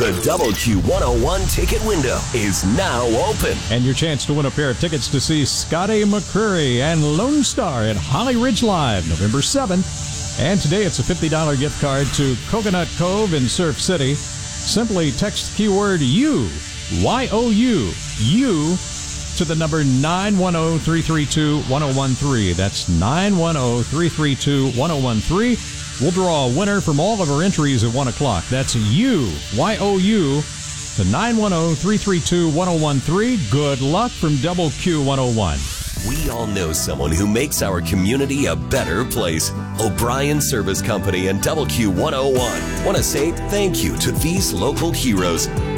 The WQ101 ticket window is now open. And your chance to win a pair of tickets to see Scotty McCreery and Lone Star at Holly Ridge Live, November 7th. And today it's a $50 gift card to Coconut Cove in Surf City. Simply text keyword YOU, Y-O-U, YOU, to the number 910-332-1013. That's 910-332-1013. We'll draw a winner from all of our entries at 1 o'clock. That's YOU, Y-O-U, to 910-332-1013. Good luck from WQ101. We all know someone who makes our community a better place. O'Brien Service Company and WQ101 want to say thank you to these local heroes.